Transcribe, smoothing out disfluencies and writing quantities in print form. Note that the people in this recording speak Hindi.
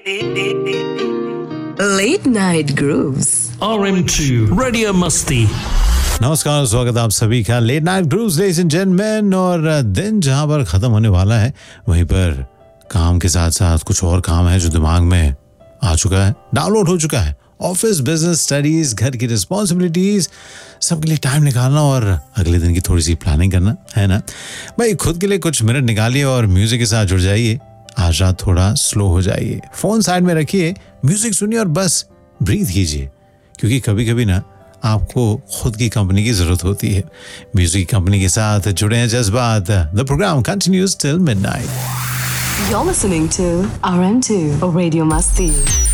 Late Night Grooves. RM2 Radio Musti. नमस्कार, स्वागत आप सभी का late night grooves ladies and gentleman. और दिन जहां पर खत्म होने वाला है, वहीं पर काम के साथ साथ कुछ और काम है जो दिमाग में आ चुका है, डाउनलोड हो चुका है। ऑफिस, बिजनेस, स्टडीज, घर की रिस्पॉन्सिबिलिटीज, सबके लिए टाइम निकालना और अगले दिन की थोड़ी सी प्लानिंग करना है ना भाई। खुद के लिए कुछ मिनट निकालिए और म्यूजिक के साथ जुड़ जाइए। आज रात थोड़ा स्लो हो जाइए, फोन साइड में रखिए, म्यूजिक सुनिए और बस ब्रीथ कीजिए, क्योंकि कभी कभी ना आपको खुद की कंपनी की जरूरत होती है। म्यूजिक कंपनी के साथ जुड़े हैं जज्बात। The programme continues till midnight. You're listening to RM2 Radio Musti.